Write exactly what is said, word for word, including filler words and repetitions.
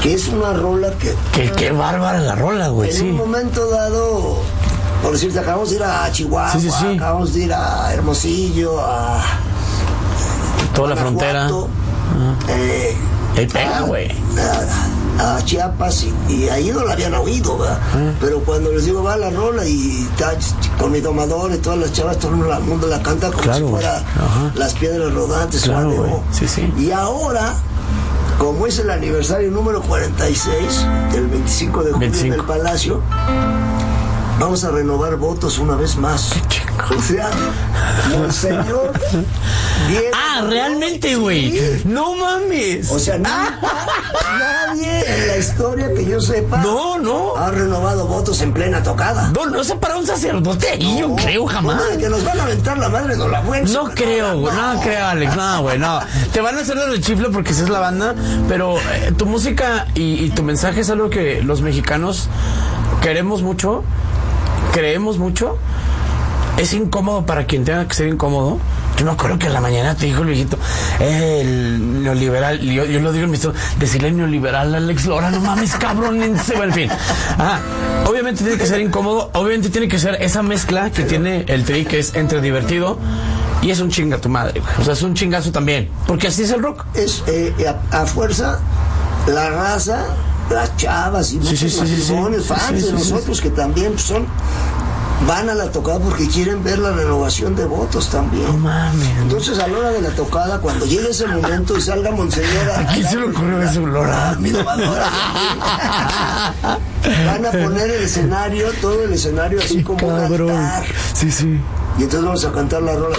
que es una rola que... Que qué bárbara la rola, güey, en sí. un momento dado, por decirte, acabamos de ir a Chihuahua, Sí, sí, sí. acabamos de ir a Hermosillo, a... Toda la frontera. Eh, Ahí pega, güey. A, a Chiapas y, y ahí no la habían oído, ¿verdad? Uh-huh. Pero cuando les digo, va la rola y ta, con mi domador y todas las chavas, todo el mundo la canta como claro, si fuera uh-huh. Las Piedras Rodantes. Claro, güey. Sí, sí. Y ahora, como es el aniversario número cuarenta y seis, del veinticinco de julio en el Palacio, vamos a renovar votos una vez más. O sea, Monseñor Diego. Ah, realmente, güey. Sí. No mames. O sea, nunca, nadie en la historia que yo sepa no, no. ha renovado votos en plena tocada. No, no se para un sacerdote ahí, no, yo creo jamás. No, que nos van a aventar la madre, no la buena. No creo, güey. No, no creo, Alex. No, güey, no. Te van a hacer lo de chifle porque esa es la banda, pero eh, tu música y, y tu mensaje es algo que los mexicanos queremos mucho. Creemos mucho. Es incómodo para quien tenga que ser incómodo. Yo me acuerdo que a la mañana te dijo el viejito, eh, el neoliberal, yo, yo lo digo en mi historia, decirle neoliberal a Alex Lora, no mames, cabrón, en fin. Ajá. Obviamente tiene que ser incómodo, obviamente tiene que ser esa mezcla que tiene el Tri, que es entre divertido y es un chinga tu madre, güey. O sea, es un chingazo también, porque así es el rock. Es eh, a, a fuerza, la raza, las chavas y muchos sí, sí, matrimonios, sí, fans sí, sí, de sí, nosotros sí. que también son, van a la tocada porque quieren ver la renovación de votos también. No mames. Entonces a la hora de la tocada, cuando llegue ese momento y salga Monseñor ¿a quién se le ocurrió eso, Lora? Mi domadora. Van a poner el escenario, todo el escenario así como un altar. Sí, sí. Y entonces vamos a cantar la rola.